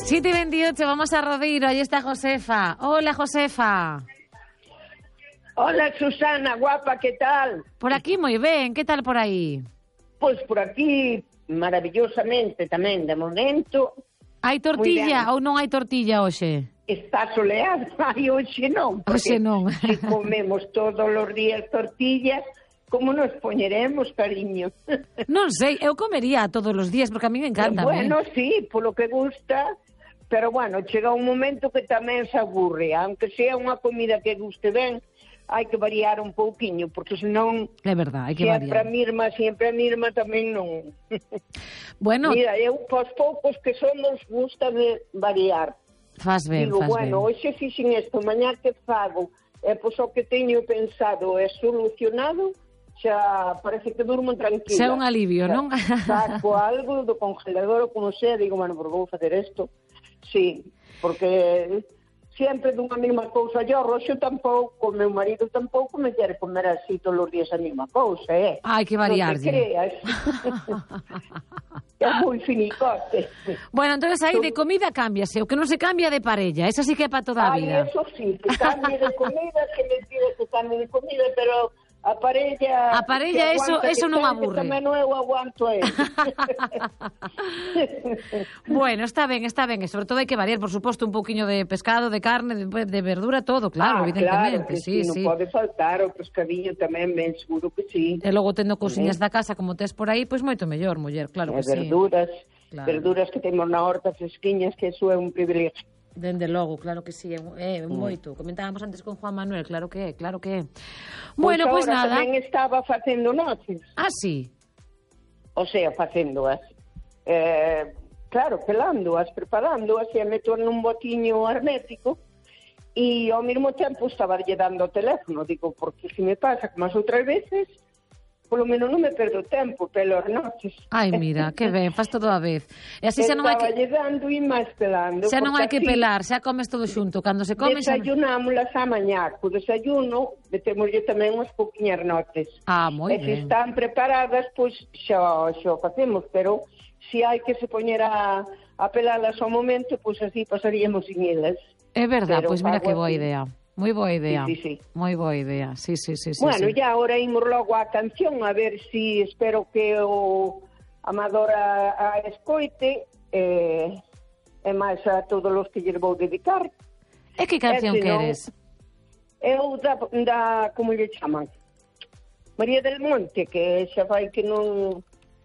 7:28, vamos a Rodeiro, ahí está Josefa. Hola, Josefa. Hola, Susana, guapa, ¿qué tal? Por aquí moi ben, que tal por aí? Pois por aquí, maravillosamente tamén, de momento. Hai tortilla ou non hai tortilla hoxe? Está soleado, ai, hoxe non. Hoxe non. Se comemos todos os días tortillas, como nos poñeremos, cariño? Non sei, eu comería todos os días, porque a mí me encanta. Bueno, sí, polo que gusta, pero bueno, chega un momento que tamén se aburre, aunque sea unha comida que guste ben, hai que variar un pouquiño, porque senón é verdad, hai que variar. Sempre a mirma tamén non. Bueno, mira, eu pos poucos que somos gusta de variar. Faz ben, digo, faz bueno, ben. hoxe fixen isto, mañá que fago, e pois o que teño pensado é solucionado, xa parece que durmo tranquila. Xa un alivio, non? Saco algo do congelador ou como sea, digo, bueno, pues vou facer isto. Sí, porque sempre dunha mesma cousa. Yo, Roxo tampouco, meu marido tampouco me quere comer así todos os días a mesma cousa, Hai que variar. Non te creas. É moi finicote. Bueno, entonces aí de comida cámbiase, o que non se cambia de parella, esa sí que é para toda a vida. Eso sí, que cambie de comida, que me pide que cambie de comida, pero a parella eso non aburre. Que tamén eu aguanto ele. Bueno, está ben, e sobre todo hai que variar, por suposto, un pouquiño de pescado, de carne, de verdura, todo, claro, evidentemente. Claro, que sí, non pode faltar o pescadillo tamén, ben seguro que sí. E logo tendo cousiñas da casa como tes por aí, pois moito mellor, muller, claro que sí. Verduras que temos na horta fresquiñas, que eso é un privilegio. Dende logo, claro que sí, é moito. Comentábamos antes con Juan Manuel, claro que é. Bueno, pois nada. Tamén estaba facendo noces. Ah, sí? O sea, facéndoas. Claro, pelándoas, preparándoas, e meto nun botiño hermético, e ao mesmo tempo estaba lle dando o teléfono. Digo, porque se me pasa como as outras veces, polo menos non me perdo tempo pelas noches. Ai, mira, que ben, faz todo a vez. E así xa non hai que... Estaba lle dando e máis pelando. Xa non hai que pelar, xa comes todo xunto. Cando se come... Desayunámolas a mañá. Co desayuno, metémoslle tamén unhas pouquiñas notes. Ah, moi ben. E se están preparadas, pois xa facemos, pero se hai que se poñer a pelalas ao momento, pois así pasaríamos sin elas. É verdad, pois mira que boa idea. Moi boa idea. Sí. Moi boa idea. Sí. Bueno, ya ahora imos logo a canción, a ver si espero que o Amador a escoite e máis a todos os que lle vou dedicar. E que canción queres? Eu da como lle chaman? María del Monte, que xa fai que non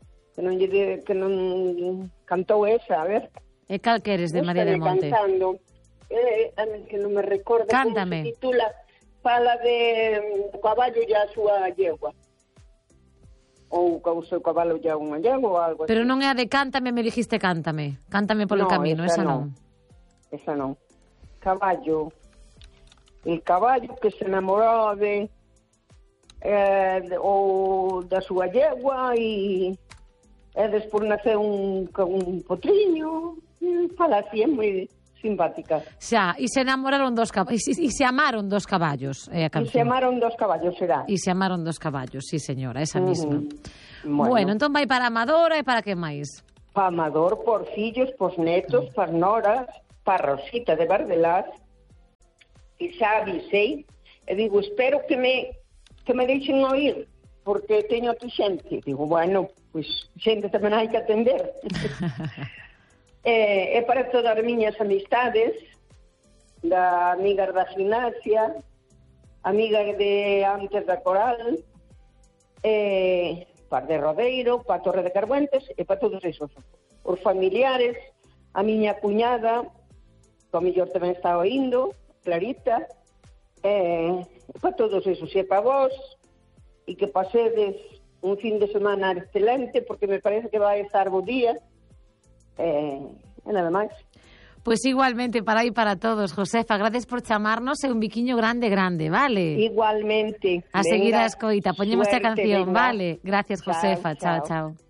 cantou esa, a ver. E cal queres de María del Monte? Cantando. Que non me recordo. Cántame. Como se titula, fala de caballo e a súa yegua. Ou o seu cabalo e unha yegua ou algo así. Pero non é a de Cántame, me dijiste Cántame. Cántame polo camino, esa non. Esa non. Caballo. El caballo que se enamorou ou da súa yegua e despois naceu un potriño. Fala así, é moi simpática. Xa, e se enamoraron dos caballos, e se amaron dos caballos, é a canción. E se amaron dos caballos, será. E se amaron dos caballos, sí, señora, esa misma. Bueno, entón vai para Amadora e para que máis? Para Amador, por fillos, por netos, para noras, para Rosita de Bardelás, e xa avisei, e digo, espero que me deixen oír, porque teño aquí xente. Digo, bueno, pois xente tamén hai que atender. É para todas as miñas amistades, da amigas da gimnasia, amigas de antes da Coral, para de Rodeiro, para Torre de Carbuentes, e para todos esos. Os familiares, a miña cuñada, que ao mellor tamén está oindo, Clarita, para todos esos, e para vos, e que pasedes un fin de semana excelente, porque me parece que vai estar bo día, e nada máis. Pois igualmente para aí para todos, Josefa, gracias por chamarnos e un biquiño grande, vale? Igualmente. A seguir a escoita, poñemos a canción, venga. vale? Gracias, Josefa, chao.